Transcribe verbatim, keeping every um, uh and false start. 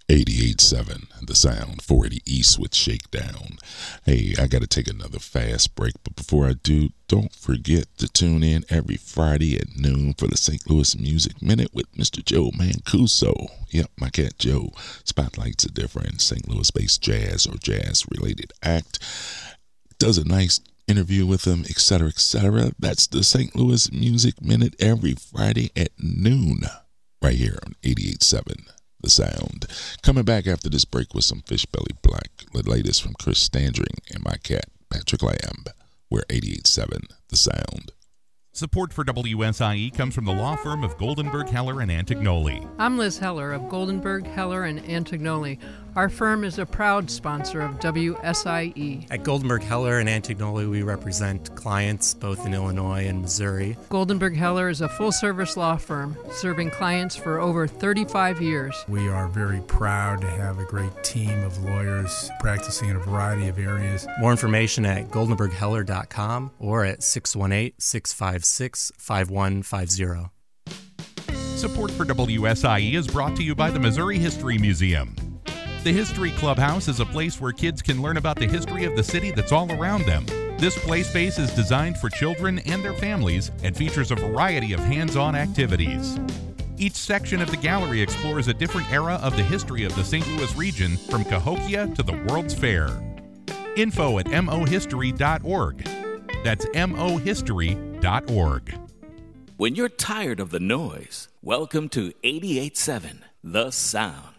eighty-eight point seven, The Sound, four eighty East with Shakedown. Hey, I got to take another fast break, but before I do, don't forget to tune in every Friday at noon for the Saint Louis Music Minute with Mister Joe Mancuso. Yep, my cat Joe spotlights a different Saint Louis-based jazz or jazz-related act, does a nice interview with them, et cetera, et cetera. That's the Saint Louis Music Minute every Friday at noon, right here on eighty-eight point seven, The Sound. Coming back after this break with some Fish Belly Black, the latest from Chris Standring and my cat, Patrick Lamb. We're eighty-eight point seven, The Sound. Support for W S I E comes from the law firm of Goldenberg, Heller, and Antignoli. I'm Liz Heller of Goldenberg, Heller, and Antignoli. Our firm is a proud sponsor of W S I E. At Goldenberg, Heller, and Antignoli, we represent clients both in Illinois and Missouri. Goldenberg, Heller is a full-service law firm serving clients for over thirty-five years. We are very proud to have a great team of lawyers practicing in a variety of areas. More information at goldenberg heller dot com or at six one eight, six five six, five one five zero. Support for W S I E is brought to you by the Missouri History Museum. The History Clubhouse is a place where kids can learn about the history of the city that's all around them. This play space is designed for children and their families and features a variety of hands-on activities. Each section of the gallery explores a different era of the history of the Saint Louis region, from Cahokia to the World's Fair. Info at m o history dot org. That's m o history dot org. When you're tired of the noise, welcome to eighty-eight point seven, The Sound.